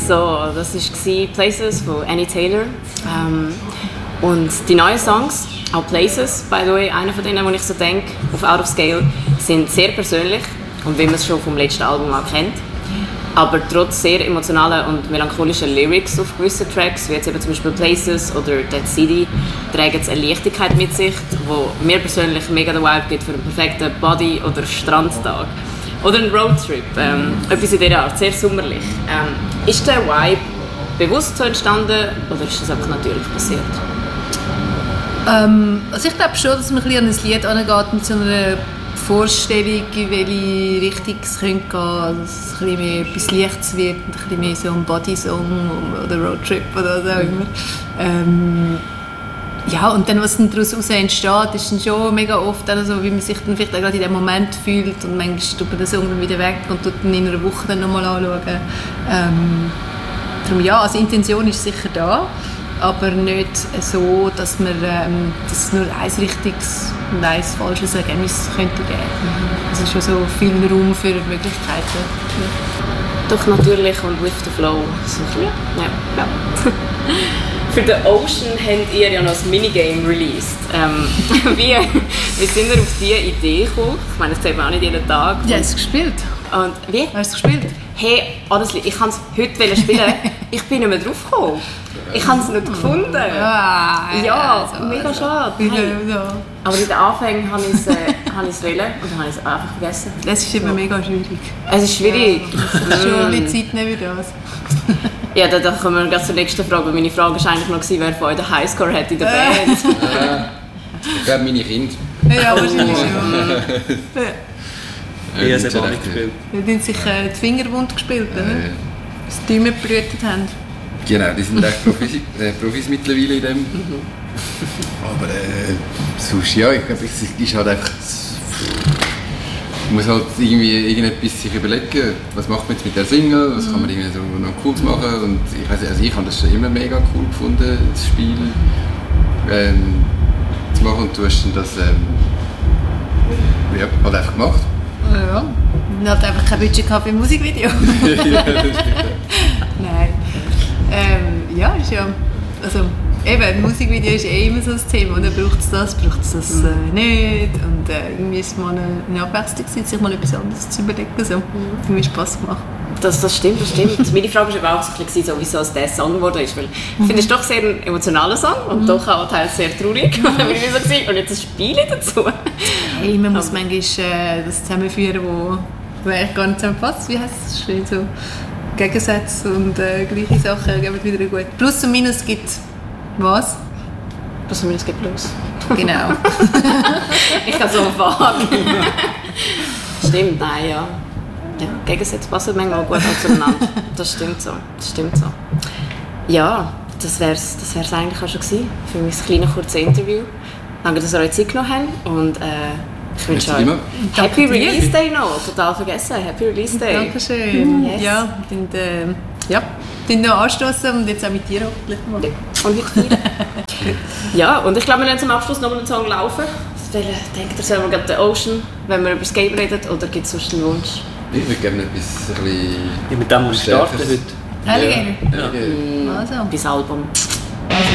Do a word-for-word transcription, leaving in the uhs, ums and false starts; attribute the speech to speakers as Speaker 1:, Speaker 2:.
Speaker 1: So, das war Places von Annie Taylor. Ähm, und die neuen Songs, auch Places, by the way, einer von denen, wo ich so denke, auf Out of Scale, sind sehr persönlich und wie man es schon vom letzten Album auch kennt. Aber trotz sehr emotionalen und melancholischen Lyrics auf gewissen Tracks, wie jetzt eben zum Beispiel Places oder Dead City, tragen es eine Leichtigkeit mit sich, die mir persönlich mega den Vibe gibt für einen perfekten Body- oder Strandtag. Oder einen Roadtrip, ähm, etwas in dieser Art, sehr sommerlich. Ähm, ist der Vibe bewusst so entstanden oder ist das einfach natürlich passiert?
Speaker 2: Ähm, also ich glaube schon, dass man ein bisschen an ein Lied angeht mit so einer Vorstellung, in welche Richtung es könnte gehen, also dass es ein bisschen mehr etwas Leichtes wird, ein bisschen mehr so ein Body-Song oder Roadtrip oder was auch immer. Ähm, ja, und dann, was dann daraus entsteht, ist dann schon mega oft so, wie man sich dann vielleicht auch gerade in dem Moment fühlt und manchmal tut man den Song dann wieder weg und tut ihn in einer Woche dann nochmal anschauen. Ähm, darum ja, also Intention ist sicher da, aber nicht so, dass man ähm, dass nur ein richtiges und ein falsches Ergebnis könnte geben. Es ist schon so viel Raum für Möglichkeiten. Ja.
Speaker 1: Doch natürlich und with the flow. So, ja, ja. Für den Ocean habt ihr ja noch ein Minigame released. Ähm, wie, wie sind ihr auf diese Idee gekommen? Ich meine, das sieht man auch nicht jeden Tag.
Speaker 2: Ja, hast du es gespielt?
Speaker 1: Und wie?
Speaker 2: Hast du es gespielt?
Speaker 1: Hey, honestly, ich wollte es heute spielen. Ich bin nicht mehr drauf gekommen. Ich habe es nicht gefunden.
Speaker 2: Ah, ja,
Speaker 1: ja,
Speaker 2: so,
Speaker 1: mega
Speaker 2: also.
Speaker 1: schade. Hey. Aber in den Anfängen habe ich es äh, wollen und dann habe ich es einfach vergessen.
Speaker 2: Das ist immer so. Mega schwierig.
Speaker 1: Es ist schwierig.
Speaker 2: Ja, schon ein bisschen Zeit nehmen für das.
Speaker 1: Ja, dann, dann kommen wir gleich zur nächsten Frage. Meine Frage war eigentlich noch, wer von euch den Highscore hat in der Band.
Speaker 3: Ja, ich glaube, meine Kinder.
Speaker 2: Ja, wahrscheinlich schon.
Speaker 4: Ja. Ich habe es nicht gespielt.
Speaker 2: Die haben sich äh, die Finger wund gespielt, oder? Ja. Dass die Däume geblutet haben.
Speaker 3: Genau, die sind echt Profis, äh, Profis mittlerweile in dem. Mhm. Aber äh, sonst, ja, ich glaube, es ist halt einfach... Man muss halt irgendwie irgendetwas sich überlegen, was macht man jetzt mit der Single, was kann man irgendwie so noch cool machen. Und ich weiß, also ich habe das schon immer mega cool gefunden, das Spiel ähm, zu machen. Und du hast dann das ähm, ja, halt einfach gemacht.
Speaker 2: Ja, man hat einfach kein Budget gehabt für ein Musikvideo.
Speaker 3: Ja, das stimmt.
Speaker 2: Nein. Ähm, ja, ist ja... Also, eben, ein Musikvideo ist eh immer so ein Thema. Und dann braucht es das, braucht es das äh, nicht. Und äh, irgendwie ist es mal eine, eine Abwechslung, sich mal etwas anderes zu überlegen. So. Irgendwie Spass gemacht.
Speaker 1: Das, das stimmt, das stimmt. Meine Frage war aber auch so, so wieso es dieser Song geworden ist. Weil ich finde, es ist doch sehr ein emotionaler Song und mhm. doch auch teils sehr traurig. Mhm. Und jetzt ein Spiel dazu.
Speaker 2: Hey, man muss aber manchmal äh, das zusammenführen, wo, wo eigentlich gar nicht zusammenpasst. Wie heisst es? Schön so Gegensätze und äh, gleiche Sachen geben wieder gut. Plus und Minus gibt was?
Speaker 1: Plus und Minus gibt Plus.
Speaker 2: Genau.
Speaker 1: Ich kann so wagen. Stimmt, nein, ja. Ja, Gegensätze passen manchmal gut zueinander. Das stimmt so. Das stimmt so. Ja, das wäre es das wär's eigentlich auch schon gewesen für mein kleines, kurzes Interview. Danke, dass ihr euch Zeit genommen habt. Und äh, ich wünsche euch Happy Release Day noch. Total vergessen. Happy Release Day.
Speaker 2: Dankeschön. Yes. Ja, und, äh, ja, den noch anstoßen und jetzt auch mit dir hoffentlich mal.
Speaker 1: Und heute feiern. Ja, und ich glaube, wir lassen zum Abschluss noch einen Song laufen. Denkt ihr, sollen wir gerade den Ocean, wenn wir über das Game reden, oder gibt es sonst einen Wunsch?
Speaker 3: Ich würde gerne etwas ein bisschen...
Speaker 4: Ja, mit dem wir starten heute.
Speaker 2: Alligator?
Speaker 3: Ja.
Speaker 1: Ja. Also. Bis Album.